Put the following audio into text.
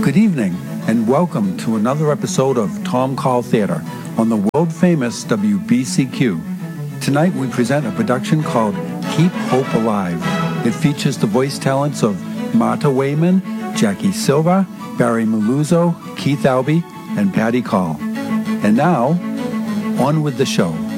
Good evening, and welcome to another episode of Tom Call Theater on the world-famous WBCQ. Tonight we present a production called Keep Hope Alive. It features the voice talents of Marta Wayman, Jackie Silva, Barry Maluzzo, Keith Albee, and Patty Call. And now, on with the show.